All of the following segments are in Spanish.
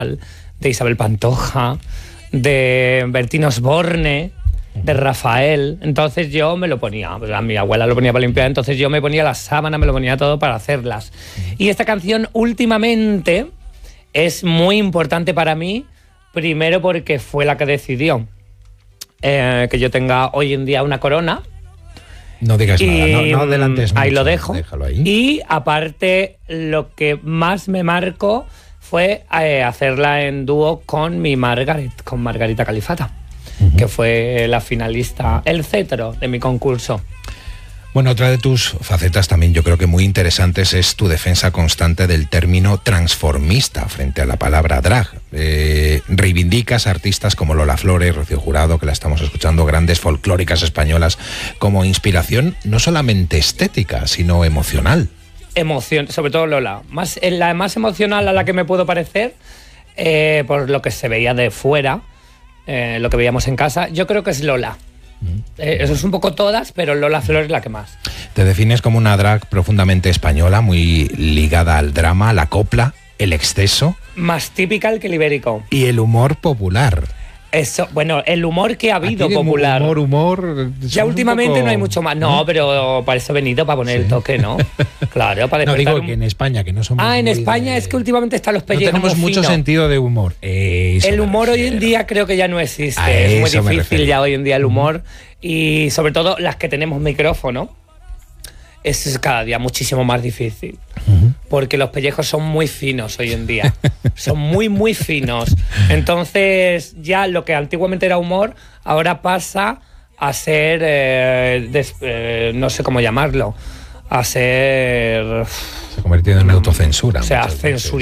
de Isabel Pantoja, de Bertín Osborne, de Rafael. Entonces yo me lo ponía, pues a mi abuela lo ponía para limpiar, entonces yo me ponía las sábanas, me lo ponía todo para hacerlas. Y esta canción últimamente es muy importante para mí, primero porque fue la que decidió que yo tenga hoy en día una corona. No digas nada, no adelantes mucho. Ahí lo dejo. Déjalo ahí. Y aparte, lo que más me marcó fue hacerla en dúo con con Margarita Califata, que fue la finalista, el cetro de mi concurso. Bueno, otra de tus facetas también yo creo que muy interesantes es tu defensa constante del término transformista frente a la palabra drag. Reivindicas artistas como Lola Flores, Rocío Jurado, que la estamos escuchando, grandes folclóricas españolas, como inspiración no solamente estética, sino emocional. Sobre todo Lola. La más emocional a la que me puedo parecer, por lo que se veía de fuera, lo que veíamos en casa, yo creo que es Lola. Eso es un poco todas, pero Lola Flores es la que más. Te defines como una drag profundamente española, muy ligada al drama, la copla, el exceso. Más típica que el ibérico. Y el humor popular. Eso, bueno, el humor que ha habido aquí popular. Humor. Ya últimamente no hay mucho más. No, pero para eso he venido, para poner el toque, ¿no? Claro, para no, digo que en España, que no somos. en España es que últimamente están los pellejos. No tenemos mucho sentido de humor. El humor hoy en día creo que ya no existe. Es muy difícil ya hoy en día el humor. Y sobre todo las que tenemos micrófono, es cada día muchísimo más difícil. Porque los pellejos son muy finos hoy en día. Son muy, muy finos. Entonces, ya lo que antiguamente era humor, ahora pasa a ser, no sé cómo llamarlo, a ser... Se ha convertido en autocensura. O sea,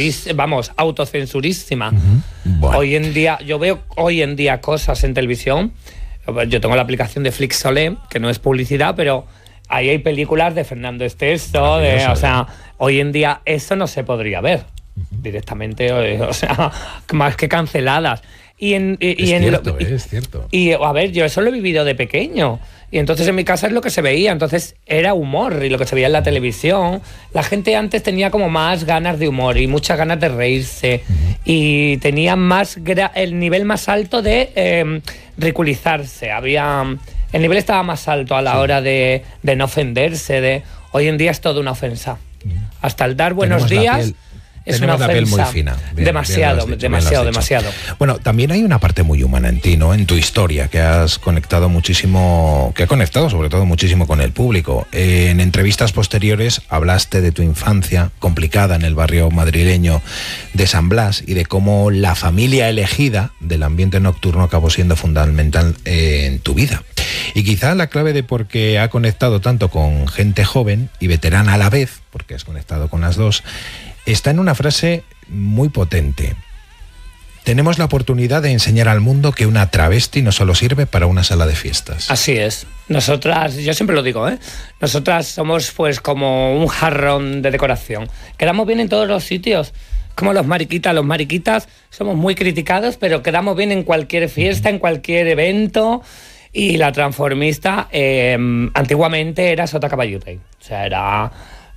autocensurísima. Bueno. Hoy en día, yo veo hoy en día cosas en televisión. Yo tengo la aplicación de Flixolé, que no es publicidad, pero ahí hay películas de Fernando Esteso, o sea, hoy en día eso no se podría ver directamente, o sea, más que canceladas. Es cierto. Y a ver, yo eso lo he vivido de pequeño. Y entonces en mi casa es lo que se veía. Entonces era humor y lo que se veía en la televisión. La gente antes tenía como más ganas de humor y muchas ganas de reírse. Y tenía el nivel más alto de ridiculizarse. El nivel estaba más alto a la hora de no ofenderse. Hoy en día es toda una ofensa. Hasta el dar buenos días... Es una ofensa. La piel muy fina. Demasiado. Bueno, también hay una parte muy humana en ti, ¿no? En tu historia, que has conectado muchísimo, que ha conectado sobre todo muchísimo con el público. En entrevistas posteriores hablaste de tu infancia complicada en el barrio madrileño de San Blas y de cómo la familia elegida del ambiente nocturno acabó siendo fundamental en tu vida. Y quizá la clave de por qué ha conectado tanto con gente joven y veterana a la vez, porque has conectado con las dos, está en una frase muy potente. Tenemos la oportunidad de enseñar al mundo que una travesti no solo sirve para una sala de fiestas. Así es. Nosotras, yo siempre lo digo, nosotras somos pues como un jarrón de decoración. Quedamos bien en todos los sitios. Como los mariquitas. Los mariquitas somos muy criticados, pero quedamos bien en cualquier fiesta, en cualquier evento. Y la transformista antiguamente era Sota Caballuta. O sea, era...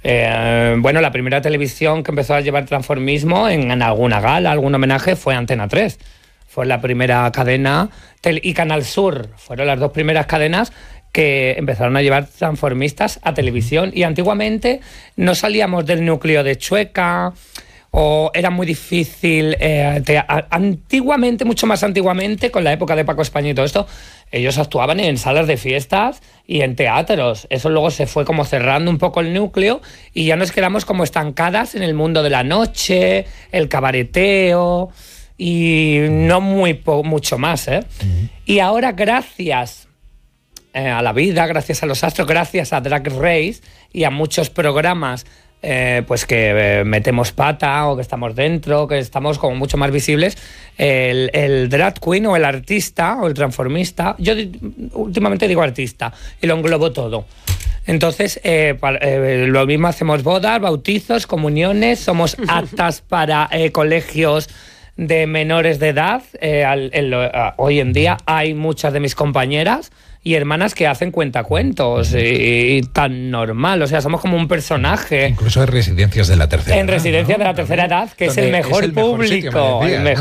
la primera televisión que empezó a llevar transformismo en alguna gala, algún homenaje, fue Antena 3. Fue la primera cadena, y Canal Sur fueron las dos primeras cadenas que empezaron a llevar transformistas a televisión. Y antiguamente no salíamos del núcleo de Chueca, o era muy difícil. Antiguamente, mucho más antiguamente, con la época de Paco España y todo esto, ellos actuaban en salas de fiestas y en teatros. Eso luego se fue como cerrando un poco el núcleo y ya nos quedamos como estancadas en el mundo de la noche, el cabareteo y no mucho más. Y ahora, gracias a la vida, gracias a los astros, gracias a Drag Race y a muchos programas pues que metemos pata o que estamos dentro, que estamos como mucho más visibles, el drag queen o el artista o el transformista, yo últimamente digo artista y lo englobo todo. Entonces, lo mismo hacemos bodas, bautizos, comuniones, somos aptas para colegios de menores de edad. Hoy en día hay muchas de mis compañeras y hermanas que hacen cuentacuentos y tan normal, o sea, somos como un personaje. Incluso hay residencias de la tercera edad. En residencias de la tercera edad, que es el mejor público.